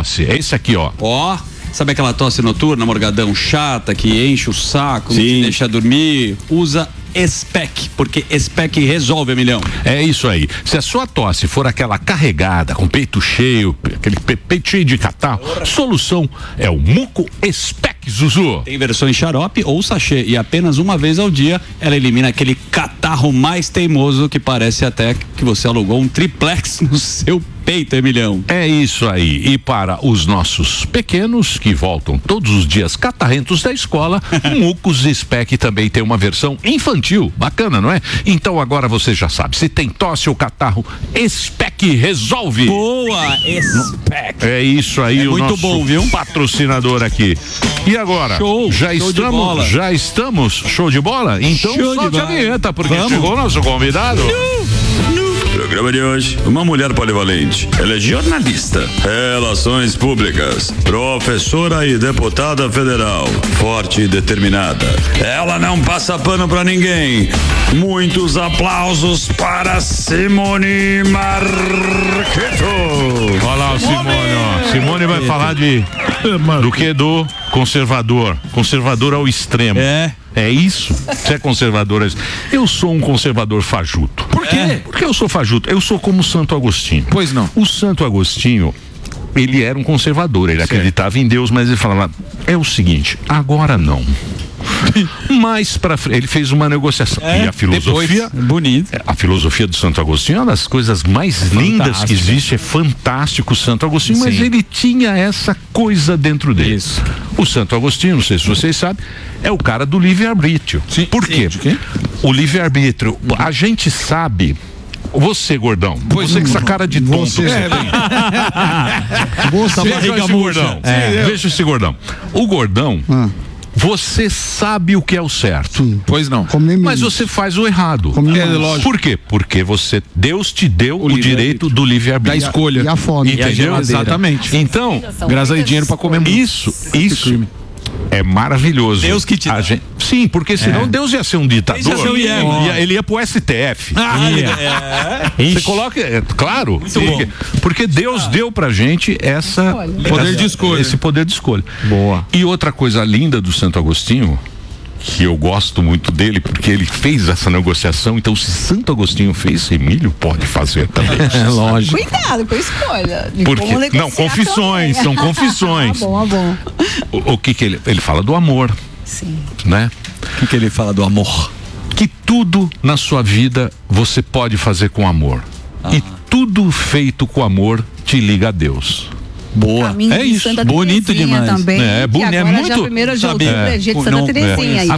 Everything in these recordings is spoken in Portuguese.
tosse. É esse aqui, ó. Ó, sabe aquela tosse noturna, Morgadão, chata, que enche o saco, não te deixa dormir? Usa Spec, porque Spec resolve, Emilhão. É isso aí. Se a sua tosse for aquela carregada, com peito cheio, aquele peito cheio de catarro, solução é o Muco Spec, Zuzu. Tem versão em xarope ou sachê, e apenas uma vez ao dia ela elimina aquele catarro mais teimoso que parece até que você alugou um triplex no seu peito, Emilhão. É isso aí. E para os nossos pequenos que voltam todos os dias catarrentos da escola, o Mucos Spec também tem uma versão infantil. Bacana, não é? Então agora você já sabe, se tem tosse ou catarro, Spec resolve. Boa, Spec. É isso aí, é o muito nosso bom, viu? Patrocinador aqui. E agora? Show de bola. Já estamos show de bola? Então solte a vinheta, porque chegou o nosso convidado. Programa de hoje, uma mulher polivalente. Ela é jornalista, relações públicas, professora e deputada federal, forte e determinada. Ela não passa pano pra ninguém. Muitos aplausos para Simone Marqueto. Olha lá o Simone, ó. Simone vai falar do que? Do conservador ao extremo. É isso? Você é conservador? Eu sou um conservador fajuto. Por quê? Porque eu sou fajuto. Eu sou como Santo Agostinho. Pois não. O Santo Agostinho, ele era um conservador. Ele acreditava em Deus, mas ele falava: é o seguinte, agora não. Mais pra frente, ele fez uma negociação. E a filosofia. Bonita. A filosofia do Santo Agostinho é uma das coisas mais lindas que existe. É fantástico o Santo Agostinho, mas ele tinha essa coisa dentro dele. Isso. O Santo Agostinho, não sei se vocês sabem, é o cara do livre-arbítrio. Por quê? O livre-arbítrio, a gente sabe. Você, gordão, você com essa cara de tonto que você tem. Veja esse gordão. Veja esse gordão. O gordão. Você sabe o que é o certo. Sim. Pois não. Mas você faz o errado. Lógico. Por quê? Porque Deus te deu o direito do livre-arbítrio. Da escolha. E a fome. Entendeu? Exatamente. Então, graças a dinheiro pra comer muito. Isso é maravilhoso. Deus que te dá. Sim, porque senão Deus ia ser um ditador. Ele ia pro STF. Você coloca, claro, porque Deus deu pra gente esse poder de escolha. Boa. E outra coisa linda do Santo Agostinho, que eu gosto muito dele, porque ele fez essa negociação. Então, se Santo Agostinho fez, Emílio pode fazer também. Lógico. Cuidado com a escolha. Porque, não, confissões, são confissões. Bom. O que ele fala do amor. Sim. Né? O que ele fala do amor? Que tudo na sua vida você pode fazer com amor. E tudo feito com amor te liga a Deus. Boa. É isso. Bonito demais. Também, é muito. Já 1º de outubro é dia de Santa Terezinha.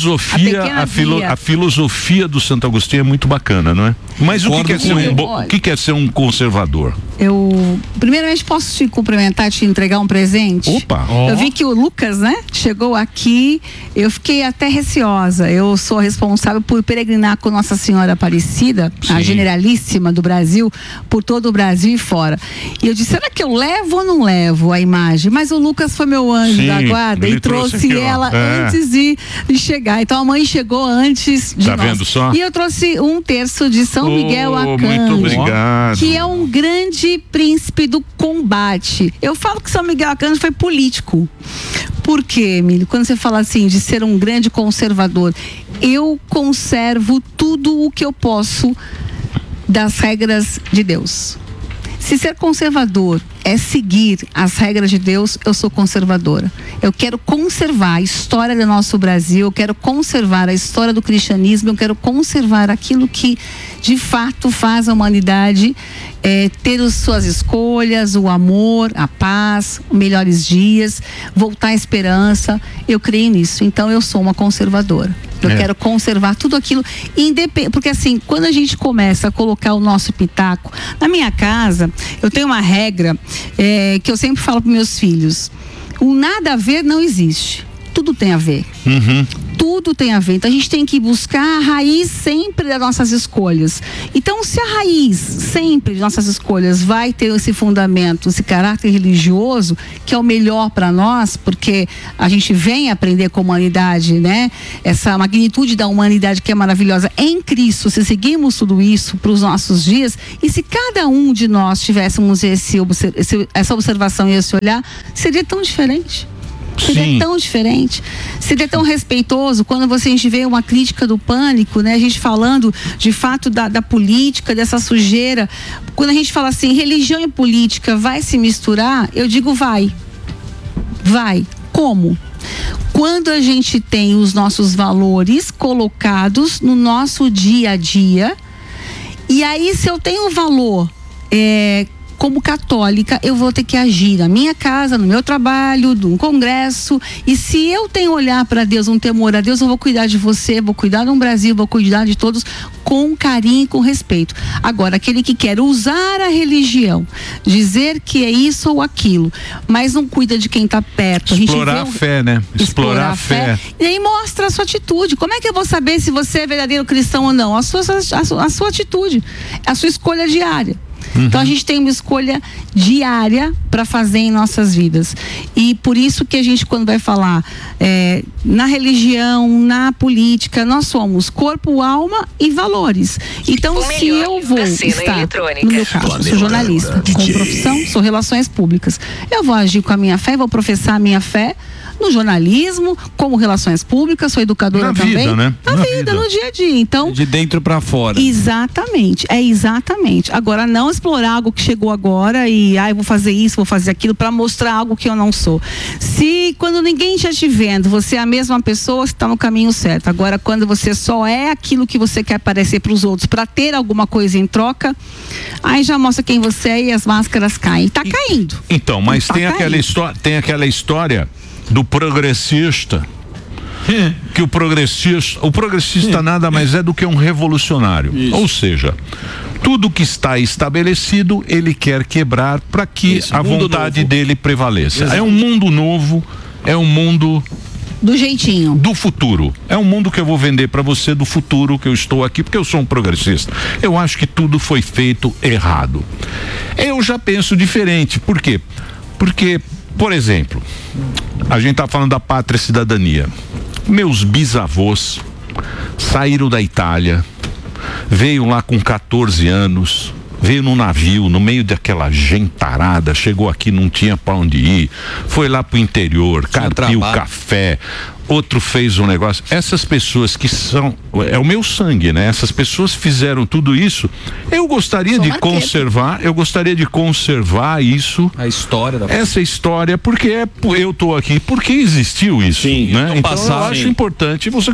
A filosofia do Santo Agostinho é muito bacana, não é? Mas o que é ser um conservador? Eu, primeiramente, posso te cumprimentar, te entregar um presente? Opa! Eu vi que o Lucas, né, chegou aqui, eu fiquei até receosa. Eu sou responsável por peregrinar com Nossa Senhora Aparecida, a generalíssima do Brasil, por todo o Brasil e fora. E eu disse, será que eu levo ou não levo a imagem? Mas o Lucas foi meu anjo da guarda e trouxe aqui, ela antes de chegar. Então a mãe chegou antes de nós. Vendo só? E eu trouxe um terço de São Miguel Arcanjo. Muito obrigado. Que é um grande príncipe do combate. Eu falo que São Miguel Arcanjo foi político. Por quê, Emílio? Quando você fala assim de ser um grande conservador, eu conservo tudo o que eu posso das regras de Deus. Se ser conservador é seguir as regras de Deus, eu sou conservadora. Eu quero conservar a história do nosso Brasil, eu quero conservar a história do cristianismo, eu quero conservar aquilo que de fato faz a humanidade ter as suas escolhas, o amor, a paz, melhores dias, voltar à esperança. Eu creio nisso, então eu sou uma conservadora. Eu quero conservar tudo aquilo, porque assim, quando a gente começa a colocar o nosso pitaco, na minha casa, eu tenho uma regra que eu sempre falo para meus filhos: o nada a ver não existe, tudo tem a ver. Tudo tem a ver. Então a gente tem que buscar a raiz sempre das nossas escolhas. Então, se a raiz sempre de nossas escolhas vai ter esse fundamento, esse caráter religioso, que é o melhor para nós, porque a gente vem aprender com a humanidade, né? Essa magnitude da humanidade que é maravilhosa em Cristo, se seguimos tudo isso para os nossos dias, e se cada um de nós tivéssemos essa observação e esse olhar, seria tão diferente. Seria tão diferente, seria tão respeitoso. Quando a gente vê uma crítica do Pânico, né? A gente falando de fato da política, dessa sujeira. Quando a gente fala assim, religião e política vai se misturar, eu digo vai. Como? Quando a gente tem os nossos valores colocados no nosso dia a dia, e aí se eu tenho valor como católica, eu vou ter que agir na minha casa, no meu trabalho, no congresso. E se eu tenho olhar para Deus, um temor a Deus, eu vou cuidar de você, vou cuidar do Brasil, vou cuidar de todos com carinho e com respeito. Agora, aquele que quer usar a religião, dizer que é isso ou aquilo, mas não cuida de quem está perto. Explorar a fé, né? Explorar a fé. E aí mostra a sua atitude. Como é que eu vou saber se você é verdadeiro cristão ou não? A sua atitude, a sua escolha diária. Então a gente tem uma escolha diária para fazer em nossas vidas. E por isso que a gente, quando vai falar na religião, na política, nós somos corpo, alma e valores. Então, se eu vou estar, no meu caso, sou jornalista, com profissão, sou relações públicas, eu vou agir com a minha fé, vou professar a minha fé no jornalismo, como relações públicas, sou educadora também. Vida, né? Na vida, no dia a dia. Então, de dentro para fora. Exatamente. Agora, não explorar algo que chegou agora e eu vou fazer isso, vou fazer aquilo para mostrar algo que eu não sou. Se quando ninguém está te vendo, você é a mesma pessoa, você está no caminho certo. Agora, quando você só é aquilo que você quer parecer para os outros, para ter alguma coisa em troca, aí já mostra quem você é e as máscaras caem. Está caindo. Então, mas tem aquela história do progressista, que o progressista nada mais é do que um revolucionário. Isso. Ou seja, tudo que está estabelecido ele quer quebrar para que a vontade dele prevaleça. Exato. É um mundo novo, é um mundo do jeitinho, do futuro. É um mundo que eu vou vender para você do futuro, que eu estou aqui porque eu sou um progressista. Eu acho que tudo foi feito errado. Eu já penso diferente. Por quê? Porque, por exemplo, a gente tá falando da pátria e cidadania. Meus bisavôs saíram da Itália, veio lá com 14 anos, veio num navio, no meio daquela gentarada, chegou aqui, não tinha para onde ir, foi lá pro interior, carpiu café, outro fez um negócio. Essas pessoas que são, é o meu sangue, né? Essas pessoas fizeram tudo isso. Eu gostaria de conservar isso. A história essa história, porque eu tô aqui, porque existiu isso. Sim, né? Então eu acho importante você.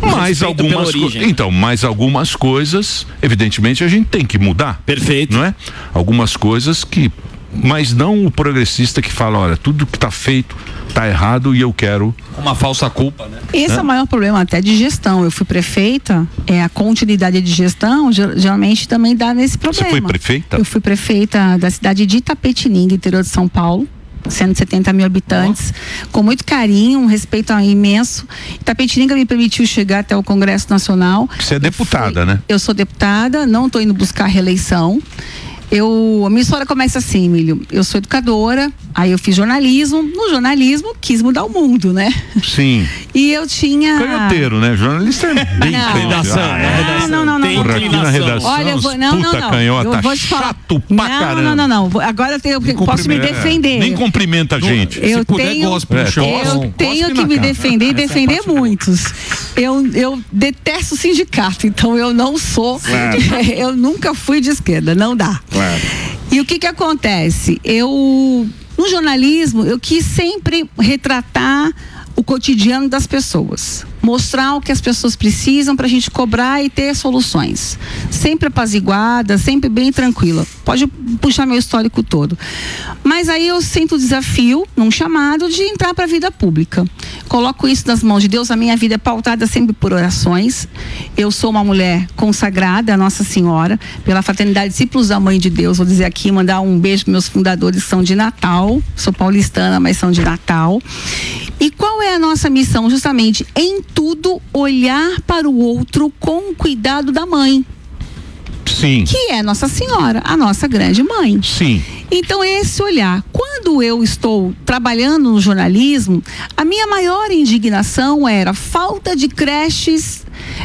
Mais algumas coisas, evidentemente, a gente tem que mudar. Perfeito. Não é? Algumas coisas que. Mas não o progressista que fala, olha, tudo que tá feito tá errado e eu quero... Uma falsa culpa, né? Esse é o maior problema até de gestão. Eu fui prefeita, a continuidade de gestão geralmente também dá nesse problema. Você foi prefeita? Eu fui prefeita da cidade de Itapetininga, interior de São Paulo, 170 mil habitantes, com muito carinho, um respeito imenso. Itapetininga me permitiu chegar até o Congresso Nacional. Você é deputada, né? Eu sou deputada, não estou indo buscar reeleição. A minha história começa assim, Emílio. Eu sou educadora, aí eu fiz jornalismo. No jornalismo, quis mudar o mundo, né? Sim. E eu tinha... Canhoteiro, né? Jornalista é bem canhoteiro. Não. Por aqui na redação, olha, canhota, eu vou te falar. Chato pra caramba. Não. Agora eu posso me defender. Nem cumprimenta a gente. Eu tenho que me defender e defender muitos. Eu detesto sindicato, então eu não sou... Eu nunca fui de esquerda, não dá. E o que acontece? No jornalismo, eu quis sempre retratar o cotidiano das pessoas. Mostrar o que as pessoas precisam para a gente cobrar e ter soluções. Sempre apaziguada, sempre bem tranquila. Pode puxar meu histórico todo. Mas aí eu sinto o desafio, num chamado, de entrar para a vida pública. Coloco isso nas mãos de Deus. A minha vida é pautada sempre por orações. Eu sou uma mulher consagrada a Nossa Senhora, pela Fraternidade Discípulos da Mãe de Deus. Vou dizer aqui, mandar um beijo para meus fundadores que são de Natal. Sou paulistana, mas são de Natal. E qual é a nossa missão? Justamente, em tudo, olhar para o outro com o cuidado da mãe. Sim. Que é Nossa Senhora, a nossa grande mãe. Sim. Então, esse olhar. Quando eu estou trabalhando no jornalismo, a minha maior indignação era falta de creches,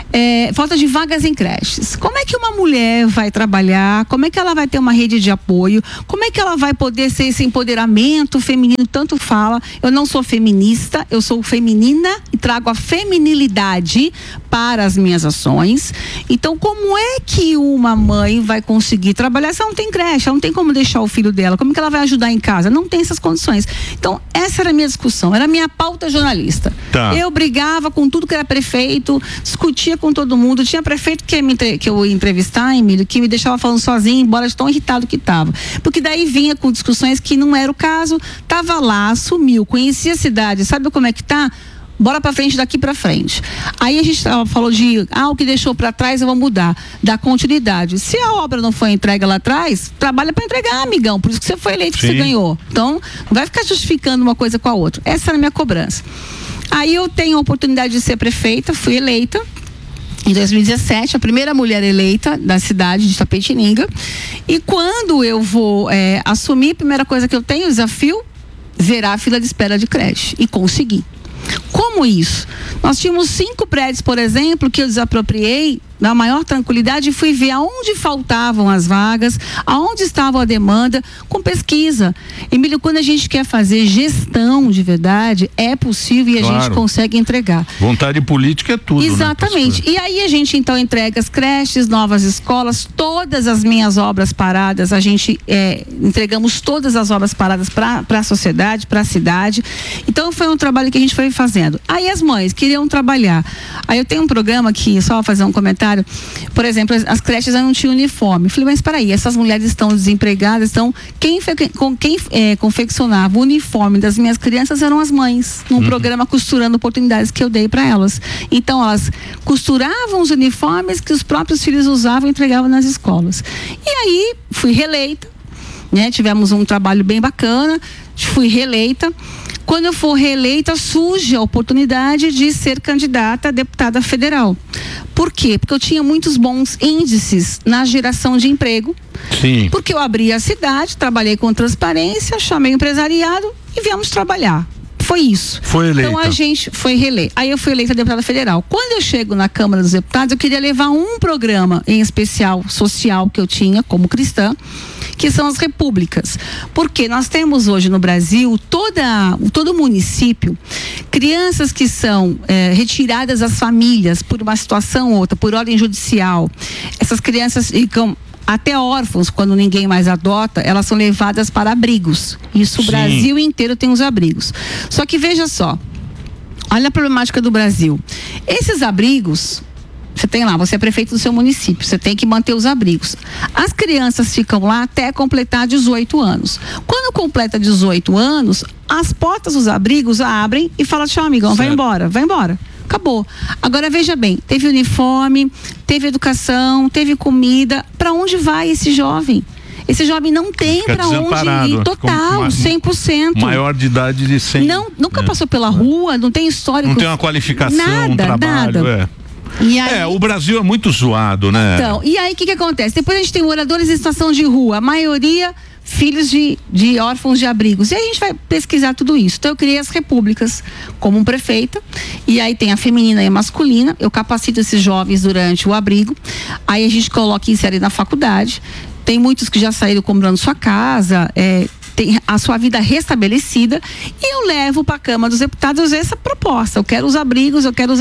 falta de vagas em creches. Como é que uma mulher vai trabalhar? Como é que ela vai ter uma rede de apoio? Como é que ela vai poder ser esse empoderamento feminino? Tanto fala, eu não sou feminista, eu sou feminina e trago a feminilidade para as minhas ações. Então, como é que uma mãe vai conseguir trabalhar se ela não tem creche, ela não tem como deixar o filho dela? Como que ela vai ajudar em casa? Não tem essas condições. Então, essa era a minha discussão, era a minha pauta jornalista. Tá. Eu brigava com tudo que era prefeito, discutia com todo mundo. Tinha prefeito que eu ia entrevistar, Emílio, que me deixava falando sozinho, embora de tão irritado que estava. Porque daí vinha com discussões que não era o caso, tava lá, assumiu, conhecia a cidade, sabe como é que tá? Bora pra frente, daqui pra frente. Aí a gente falou de, o que deixou pra trás eu vou mudar, dar continuidade. Se a obra não foi entregue lá atrás, trabalha pra entregar, amigão, por isso que você foi eleito, que você ganhou. Então, não vai ficar justificando uma coisa com a outra. Essa era a minha cobrança. Aí eu tenho a oportunidade de ser prefeita, fui eleita em 2017, a primeira mulher eleita da cidade de Itapetininga. E quando eu vou assumir, a primeira coisa que eu tenho, o desafio, zerar a fila de espera de creche. E consegui. Como isso? Nós tínhamos 5 prédios, por exemplo, que eu desapropriei na maior tranquilidade e fui ver aonde faltavam as vagas, aonde estava a demanda, com pesquisa. Emílio, quando a gente quer fazer gestão de verdade, é possível e a gente consegue entregar. Vontade política é tudo. Exatamente. Né? E aí a gente então entrega as creches, novas escolas, todas as minhas obras paradas, a gente entregamos todas as obras paradas para a sociedade, para a cidade. Então foi um trabalho que a gente foi fazendo. Aí as mães queriam trabalhar. Aí eu tenho um programa aqui, só fazer um comentário. Por exemplo, as creches não tinham uniforme. Eu falei, mas peraí, essas mulheres estão desempregadas, então quem confeccionava o uniforme das minhas crianças eram as mães, num programa Costurando Oportunidades que eu dei para elas. Então elas costuravam os uniformes que os próprios filhos usavam e entregavam nas escolas. E aí fui reeleita, né? Tivemos um trabalho bem bacana, fui reeleita. Quando eu for reeleita, surge a oportunidade de ser candidata a deputada federal. Por quê? Porque eu tinha muitos bons índices na geração de emprego. Sim. Porque eu abri a cidade, trabalhei com transparência, chamei o empresariado e viemos trabalhar. Foi isso. Foi eleita. Então a gente foi reeleita. Aí eu fui eleita deputada federal. Quando eu chego na Câmara dos Deputados, eu queria levar um programa em especial social que eu tinha como cristã, que são as repúblicas. Porque nós temos hoje no Brasil, todo município, crianças que são retiradas das famílias por uma situação ou outra, por ordem judicial. Essas crianças ficam até órfãos, quando ninguém mais adota, elas são levadas para abrigos. Isso, o Brasil inteiro tem os abrigos. Só que veja só, olha a problemática do Brasil. Esses abrigos, você tem lá, você é prefeito do seu município, você tem que manter os abrigos. As crianças ficam lá até completar 18 anos. Quando completa 18 anos, as portas dos abrigos abrem e fala, tchau, amigão, vai embora, vai embora. Acabou. Agora veja bem, teve uniforme, teve educação, teve comida. Para onde vai esse jovem? Esse jovem não tem para onde ir, total, 100%. Maior de idade de 100. Nunca passou pela rua, não tem histórico. Não tem uma qualificação, nada, um trabalho. Nada. E aí, o Brasil é muito zoado, né? Então, e aí o que acontece? Depois a gente tem moradores em situação de rua, a maioria filhos de órfãos de abrigos. E aí a gente vai pesquisar tudo isso. Então eu criei as repúblicas como prefeita, e aí tem a feminina e a masculina. Eu capacito esses jovens durante o abrigo. Aí a gente coloca e insere na faculdade. Tem muitos que já saíram comprando sua casa, tem a sua vida restabelecida, e eu levo para a Câmara dos Deputados essa proposta. Eu quero os abrigos,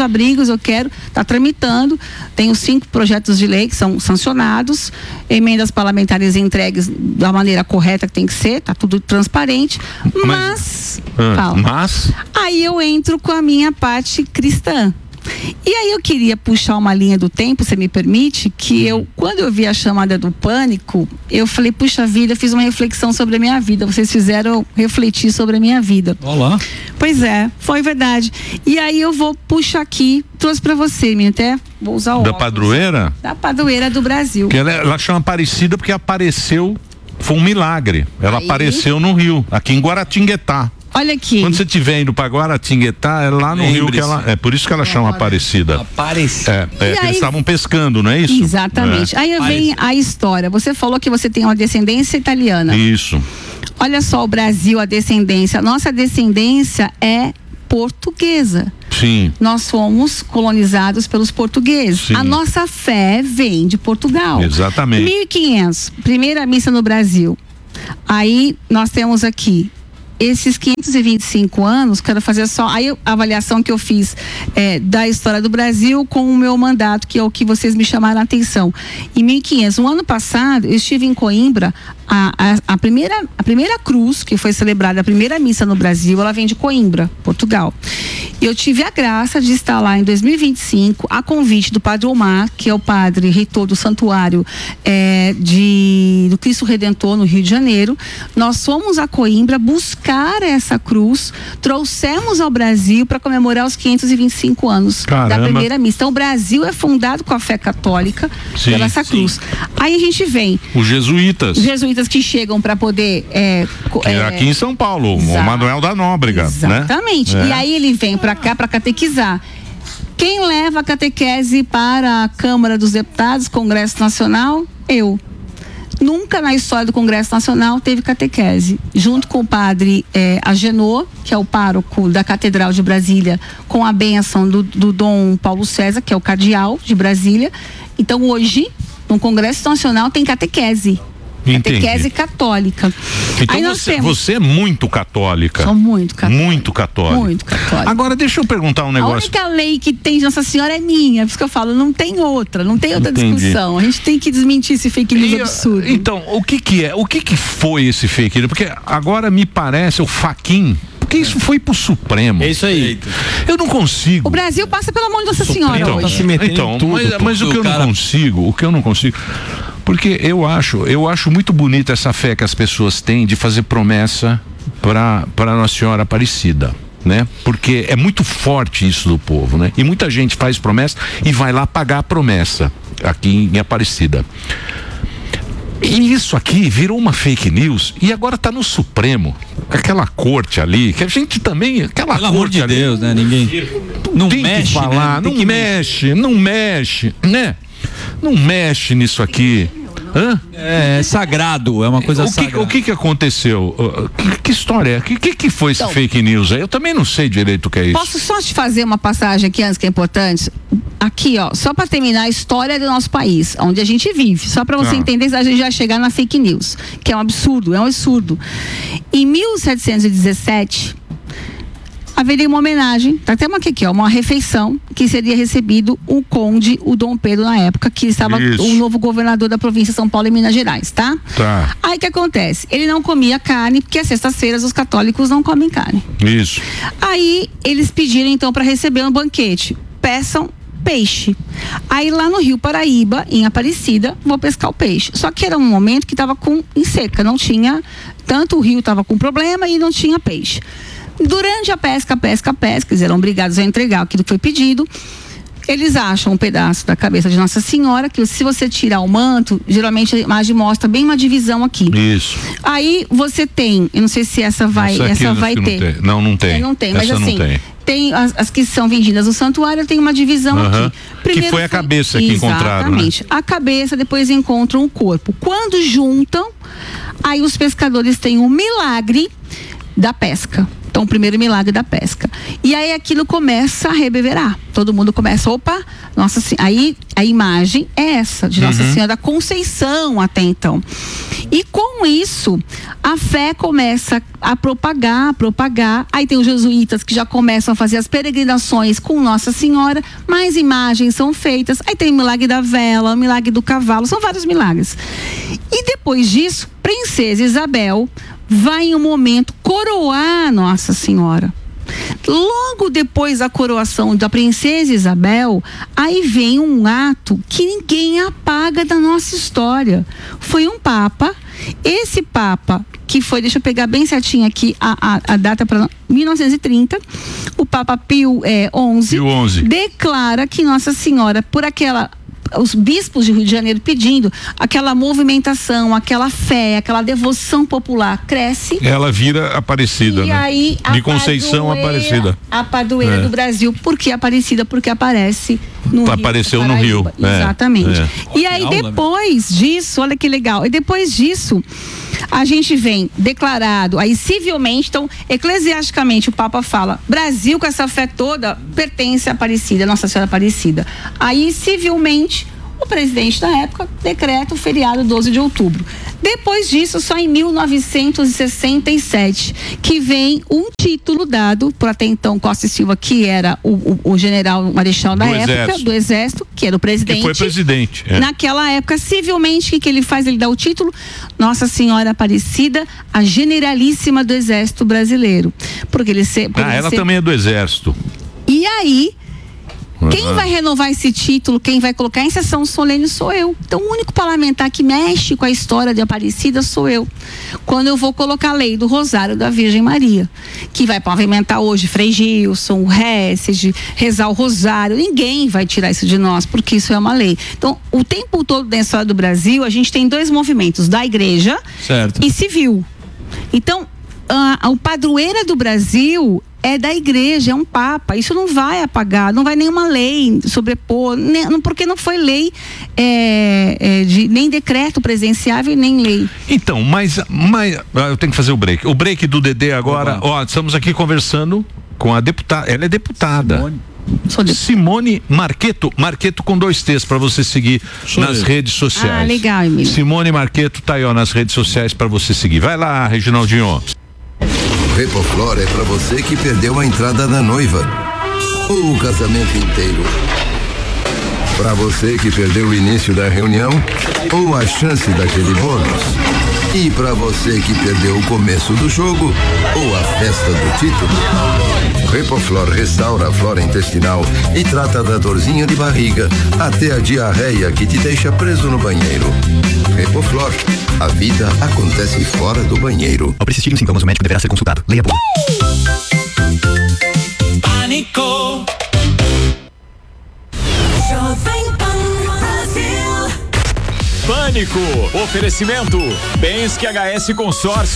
tá tramitando. Tenho 5 projetos de lei que são sancionados, emendas parlamentares entregues da maneira correta que tem que ser, tá tudo transparente, mas aí eu entro com a minha parte cristã. E aí eu queria puxar uma linha do tempo, você me permite, que quando eu vi a chamada do pânico, eu falei, puxa vida, eu fiz uma reflexão sobre a minha vida, vocês fizeram refletir sobre a minha vida. Olá. Pois é, foi verdade. E aí eu vou puxar aqui, trouxe pra você, até vou usar o óculos. Da padroeira? Da padroeira do Brasil. Que ela chama Aparecida porque apareceu, foi um milagre. Ela apareceu no Rio, aqui em Guaratinguetá. Olha aqui. Quando você estiver indo para Guaratinguetá, é lá no rio que ela. É por isso que ela chama Aparecida. Aparecida. Eles estavam pescando, não é isso? Exatamente. Aí vem a história. Você falou que você tem uma descendência italiana. Isso. Olha só o Brasil, a descendência. Nossa descendência é portuguesa. Sim. Nós fomos colonizados pelos portugueses. Sim. A nossa fé vem de Portugal. Exatamente. 1500, primeira missa no Brasil. Aí nós temos aqui esses 525 anos, quero fazer só aí a avaliação que eu fiz da história do Brasil com o meu mandato, que é o que vocês me chamaram a atenção. Em 1500, no ano passado, eu estive em Coimbra. A primeira cruz que foi celebrada, a primeira missa no Brasil, ela vem de Coimbra, Portugal. Eu tive a graça de estar lá em 2025, a convite do Padre Omar, que é o padre reitor do santuário do Cristo Redentor, no Rio de Janeiro. Nós fomos a Coimbra buscar essa cruz, trouxemos ao Brasil para comemorar os 525 anos da primeira missa. Então, o Brasil é fundado com a fé católica pela essa cruz. Aí a gente vem. Os jesuítas que chegam para poder aqui em São Paulo, o Manuel da Nóbrega, exatamente, né? E aí ele vem para cá para catequizar. Quem leva a catequese para a Câmara dos Deputados, Congresso Nacional? Eu. Nunca na história do Congresso Nacional teve catequese. Junto com o padre Agenor, que é o pároco da Catedral de Brasília, com a bênção do Dom Paulo César, que é o cardeal de Brasília. Então hoje, no Congresso Nacional, tem catequese. Catequese católica. Então você é muito católica. Sou muito católica. Muito católica. Muito católica. Agora deixa eu perguntar um negócio. A única lei que tem de Nossa Senhora é minha. Por isso que eu falo, não tem outra discussão. A gente tem que desmentir esse fake news absurdo. Então, o que foi esse fake news? Porque agora me parece o Fachin. Porque isso foi pro Supremo. É isso aí. Eu não consigo. O Brasil passa pela mão de Nossa Senhora hoje. Tá se metendo mas o que eu não consigo, porque eu acho muito bonita essa fé que as pessoas têm de fazer promessa para Nossa Senhora Aparecida, né? Porque é muito forte isso do povo, né? E muita gente faz promessa e vai lá pagar a promessa aqui em Aparecida. E isso aqui virou uma fake news e agora tá no Supremo, aquela corte ali, que a gente também, aquela pelo corte amor de ali, Deus, né? Ninguém não tem mexe, que falar, né? não mexe, né? Não mexe nisso aqui. Hã? É sagrado, é uma coisa sagrada. O que aconteceu? Que história é? O que foi esse fake news aí? Eu também não sei direito o que é isso. Posso só te fazer uma passagem aqui antes que é importante? Aqui, ó, só para terminar a história do nosso país, onde a gente vive, só para você entender, a gente já chegar na fake news, que é um absurdo. Em 1717, haveria uma homenagem, tá até aqui, ó, uma refeição que seria recebido o conde, o Dom Pedro na época, que estava o novo governador da província de São Paulo e Minas Gerais, tá? Aí o que acontece? Ele não comia carne, porque às sextas-feiras os católicos não comem carne. Isso. Aí eles pediram então para receber um banquete. Peçam peixe. Aí lá no Rio Paraíba, em Aparecida, vou pescar o peixe. Só que era um momento que estava em seca, não tinha, tanto o rio estava com problema e não tinha peixe. Durante a pesca, eles eram obrigados a entregar aquilo que foi pedido. Eles acham um pedaço da cabeça de Nossa Senhora, que se você tirar o manto, geralmente a imagem mostra bem uma divisão aqui. Isso. Aí você tem, eu não sei se essa vai ter. Não tem. Não tem, mas assim, tem as que são vendidas no santuário, tem uma divisão aqui. Primeiro, que foi a cabeça que encontraram. Exatamente. Né? A cabeça, depois encontram o corpo. Quando juntam, aí os pescadores têm um milagre da pesca. Então, o primeiro milagre da pesca. E aí aquilo começa a reverberar. Todo mundo começa, Nossa Senhora. Aí a imagem é essa, de Nossa Senhora da Conceição até então. E com isso, a fé começa a propagar. Aí tem os jesuítas que já começam a fazer as peregrinações com Nossa Senhora, mais imagens são feitas. Aí tem o milagre da vela, o milagre do cavalo, são vários milagres. E depois disso, Princesa Isabel vai em um momento coroar Nossa Senhora. Logo depois da coroação da Princesa Isabel, aí vem um ato que ninguém apaga da nossa história. Foi um Papa, esse Papa que foi, deixa eu pegar bem certinho aqui a data para 1930, o Papa Pio XI declara que Nossa Senhora, por aquela os bispos de Rio de Janeiro pedindo, aquela movimentação, aquela fé, aquela devoção popular cresce. Ela vira Aparecida, e né? aí, de Conceição Aparecida. A padroeira do Brasil. Por que Aparecida? Porque aparece no Apareceu Rio. no Rio. Exatamente. E aí depois disso, olha que legal, e depois disso, a gente vem declarado, aí civilmente, então, eclesiasticamente, o Papa fala, Brasil com essa fé toda pertence a Aparecida, Nossa Senhora Aparecida. Aí, civilmente, o presidente da época decreta o feriado 12 de outubro. Depois disso, só em 1967, que vem um título dado por até então Costa e Silva, que era o general marechal da época, do Exército, que era o presidente. Que foi presidente. Naquela época, civilmente, o que ele faz? Ele dá o título Nossa Senhora Aparecida, a generalíssima do Exército Brasileiro. Porque ela também é do Exército. E aí, quem vai renovar esse título, quem vai colocar em sessão solene sou eu. Então, o único parlamentar que mexe com a história de Aparecida sou eu. Quando eu vou colocar a lei do Rosário da Virgem Maria, que vai pavimentar hoje Frei Gilson, o Hesed, rezar o Rosário, ninguém vai tirar isso de nós, porque isso é uma lei. Então, o tempo todo da história do Brasil, a gente tem dois movimentos, da igreja e civil. Então, o padroeira do Brasil é da igreja, é um papa. Isso não vai apagar, não vai nenhuma lei sobrepor, porque não foi lei nem decreto presidenciável, nem lei. Então, mas eu tenho que fazer o break do Dedê agora. Estamos aqui conversando com a deputada, ela é deputada Simone Marqueto com 2 T's, para você seguir nas redes sociais. Legal, Emílio. Simone Marqueto tá aí, nas redes sociais para você seguir. Vai lá, Reginaldinho. Repoflor é pra você que perdeu a entrada da noiva ou o casamento inteiro. Pra você que perdeu o início da reunião ou a chance daquele bônus. E pra você que perdeu o começo do jogo ou a festa do título. Repoflor restaura a flora intestinal e trata da dorzinha de barriga até a diarreia que te deixa preso no banheiro. Repoflor, a vida acontece fora do banheiro. Ao persistir os sintomas, o médico deverá ser consultado. Leia a bula. Pânico. Pânico. Oferecimento. Bens que HS Consórcio.